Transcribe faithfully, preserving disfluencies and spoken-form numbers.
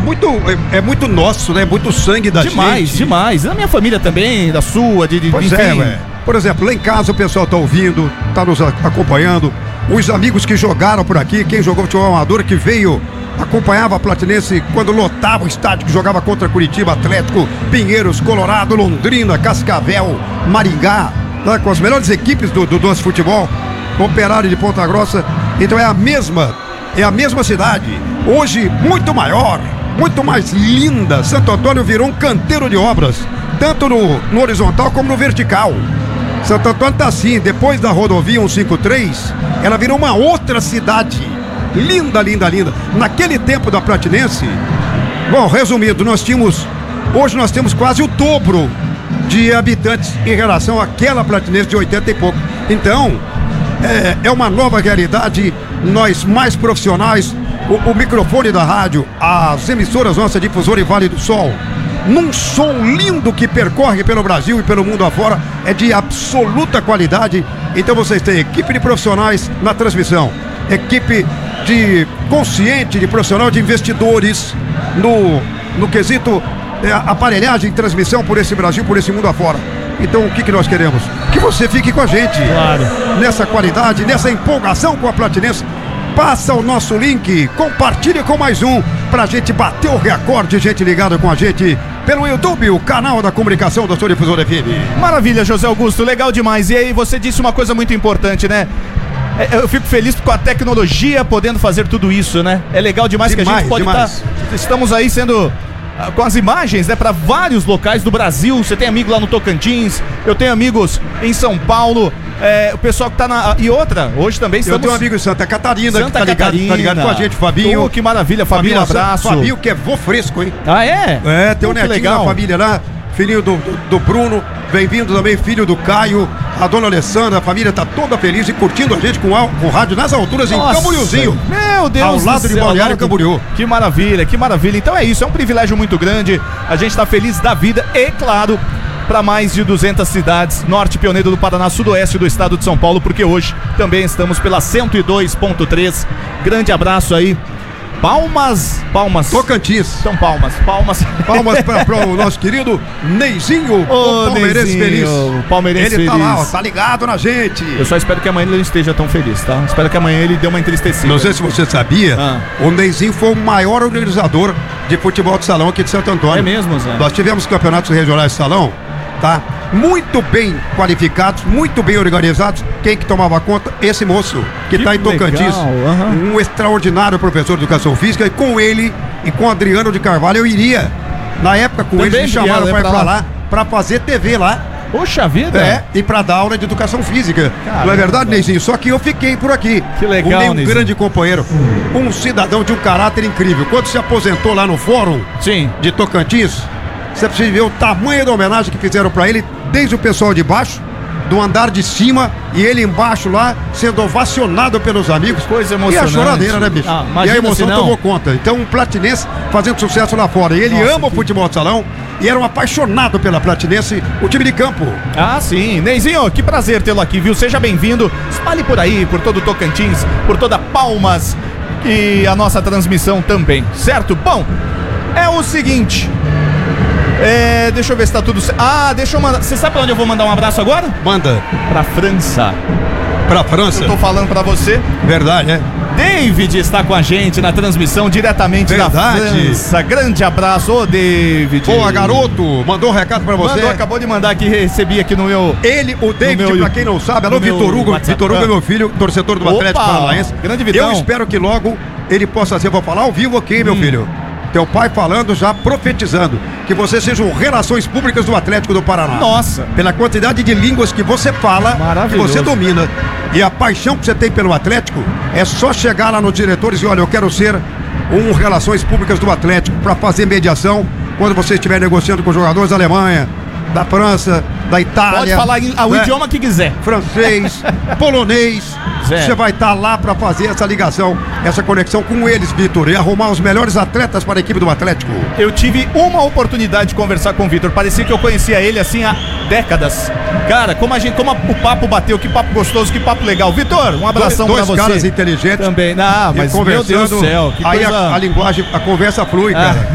muito, é, é muito nosso, né? Muito sangue da demais, gente. Demais, demais. Da minha família também, da sua, de, de pois enfim. é, ué. Por exemplo, lá em casa o pessoal tá ouvindo, tá nos acompanhando. Os amigos que jogaram por aqui, quem jogou futebol amador, que veio, acompanhava a Platinense quando lotava o estádio, que jogava contra Curitiba, Atlético, Pinheiros, Colorado, Londrina, Cascavel, Maringá, né, com as melhores equipes do, do nosso futebol, Operário de Ponta Grossa. Então é a mesma, é a mesma cidade, hoje muito maior, muito mais linda. Santo Antônio virou um canteiro de obras, tanto no, no horizontal como no vertical. Santo Antônio está assim, depois da rodovia cento e cinquenta e três, ela virou uma outra cidade. Linda, linda, linda. Naquele tempo da Platinense, bom, resumindo, nós tínhamos, hoje nós temos quase o dobro de habitantes em relação àquela Platinense de oitenta e pouco. Então, é, é uma nova realidade, nós mais profissionais, o, o microfone da rádio, as emissoras nossa difusora em Vale do Sol, num som lindo que percorre pelo Brasil e pelo mundo afora, é de absoluta qualidade. Então vocês têm equipe de profissionais na transmissão, equipe de consciente, de profissional, de investidores no, no quesito é, aparelhagem e transmissão por esse Brasil, por esse mundo afora. Então o que, que nós queremos? Que você fique com a gente, claro, nessa qualidade, nessa empolgação com a Platinense. Passa o nosso link, compartilha com mais um, pra gente bater o recorde, gente ligada com a gente pelo YouTube, o canal da comunicação da sua difusora F M. Maravilha, José Augusto, legal demais. E aí, você disse uma coisa muito importante, né? Eu fico feliz com a tecnologia podendo fazer tudo isso, né? É legal demais, demais que a gente pode estar... Tá, estamos aí sendo... com as imagens, né, para vários locais do Brasil. Você tem amigo lá no Tocantins, eu tenho amigos em São Paulo, é, o pessoal que tá na... E outra, hoje também estamos... Eu tenho um amigo em Santa Catarina, Santa que tá ligado, Catarina. tá ligado com a gente, Fabinho. Oh, que maravilha, Fabinho, um abraço. Fabinho que é vô fresco, hein? Ah, é? É, tem um oh, netinho legal. na família lá, filhinho do, do, do Bruno, bem-vindo também, filho do Caio, a dona Alessandra, a família tá toda feliz e curtindo a gente com, a, com o rádio nas alturas. Nossa, em Camboriúzinho. Meu Deus ao lado do de céu, Balneário Camboriú. Que maravilha, que maravilha. Então é isso, é um privilégio muito grande. A gente tá feliz da vida e, claro, para mais de duzentas cidades, norte pioneiro do Paraná, sudoeste do estado de São Paulo, porque hoje também estamos pela cento e dois ponto três. Grande abraço aí. Palmas, palmas. Tocantins. São palmas, palmas. Palmas para o nosso querido Neizinho, Ô, o palmeirense feliz. O palmeirense ele feliz. tá lá, ó, tá ligado na gente. Eu só espero que amanhã ele não esteja tão feliz, tá? Espero que amanhã ele dê uma entristecida. Não sei se você sabia, ah. o Neizinho foi o maior organizador de futebol de salão aqui de Santo Antônio. É mesmo, Zé? Nós tivemos campeonatos regionais de salão, tá? Muito bem qualificados, muito bem organizados. Quem que tomava conta? Esse moço que está em Tocantins, uhum. um extraordinário professor de educação física, e com ele e com Adriano de Carvalho eu iria. Na época com Também eles me chamaram para ir para lá, para fazer T V lá. Poxa vida! É, e para dar aula de educação física. Caramba. Não é verdade, Neizinho? Só que eu fiquei por aqui. Que legal, um, Neizinho. Um grande companheiro, um cidadão de um caráter incrível. Quando se aposentou lá no fórum Sim. de Tocantins, você precisa ver o tamanho da homenagem que fizeram para ele, desde o pessoal de baixo, do andar de cima, e ele embaixo lá, sendo ovacionado pelos amigos. Coisa emocionante. E a choradeira, né, bicho? Ah, e a emoção tomou conta. Então, um platinense fazendo sucesso lá fora. E ele Nossa, ama que... o futebol de salão e era um apaixonado pela Platinense, o time de campo. Ah, sim. Neizinho, que prazer tê-lo aqui, viu? Seja bem-vindo. Espalhe por aí, por todo o Tocantins, por toda Palmas e a nossa transmissão também, certo? Bom, é o seguinte... É, deixa eu ver se tá tudo certo. Ah, deixa eu mandar. Você sabe pra onde eu vou mandar um abraço agora? Manda. Pra França. Pra França? Eu tô falando pra você. Verdade, né? David está com a gente na transmissão diretamente Verdade. da França. Grande abraço, ô David. Boa, garoto. Mandou um recado pra você. Mandou, acabou de mandar aqui, recebi aqui no meu... Ele, o David, meu, pra quem não sabe, alô, Vitor Hugo. WhatsApp. Vitor Hugo é meu filho, torcedor do Opa, Atlético Paranaense. Grande Vitão. Eu espero que logo ele possa ser, vou falar ao vivo aqui, meu hum. filho. Teu pai falando, já profetizando que você seja o Relações Públicas do Atlético do Paraná. Nossa! Pela quantidade de línguas que você fala, que você domina, e a paixão que você tem pelo Atlético, é só chegar lá nos diretores e olha, eu quero ser um Relações Públicas do Atlético para fazer mediação quando você estiver negociando com jogadores da Alemanha, da França, da Itália. Pode falar o né? idioma que quiser. Francês, polonês. Zé. Você vai estar tá lá para fazer essa ligação, essa conexão com eles, Vitor, e arrumar os melhores atletas para a equipe do Atlético. Eu tive uma oportunidade de conversar com o Vitor. Parecia que eu conhecia ele assim há décadas. Cara, como a gente, como o papo bateu, que papo gostoso, que papo legal. Vitor, um abração para você. Dois caras inteligentes. Também. Ah, mas meu Deus do céu. Que aí coisa... a, a linguagem, a conversa flui, ah. cara.